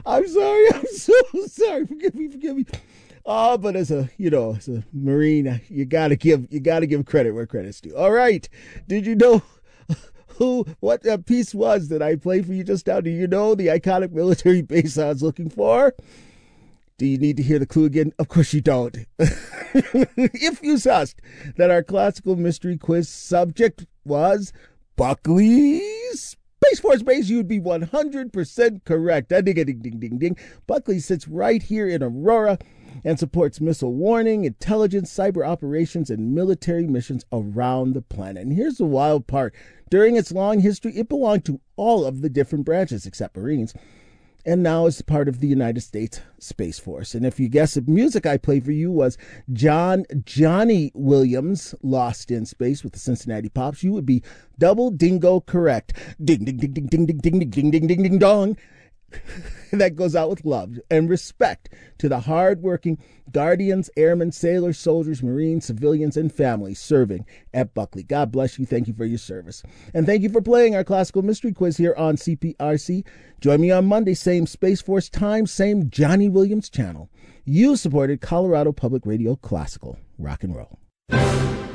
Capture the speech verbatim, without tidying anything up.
I'm sorry. I'm so sorry. Forgive me. Forgive me. Oh, but as a, you know, as a Marine, you gotta give, you gotta give credit where credit's due. All right. Did you know who, what that piece was that I played for you just now? Do you know the iconic military base I was looking for? Do you need to hear the clue again? Of course you don't. If you sussed that our classical mystery quiz subject was Buckley's Space Force Base, you would be one hundred percent correct. Ding, ding, ding, ding, ding. Buckley sits right here in Aurora and supports missile warning, intelligence, cyber operations, and military missions around the planet. And here's the wild part. During its long history, it belonged to all of the different branches except Marines, and now is part of the United States Space Force. And if you guess the music I played for you was John Johnny Williams, Lost in Space with the Cincinnati Pops, you would be double dingo correct. Ding, ding, ding, ding, ding, ding, ding, ding, ding, ding, ding, dong. That goes out with love and respect to the hardworking guardians, airmen, sailors, soldiers, Marines, civilians, and families serving at Buckley. God bless you. Thank you for your service. And thank you for playing our classical mystery quiz here on C P R C. Join me on Monday, same Space Force time, same Johnny Williams channel. You supported Colorado Public Radio Classical Rock and Roll.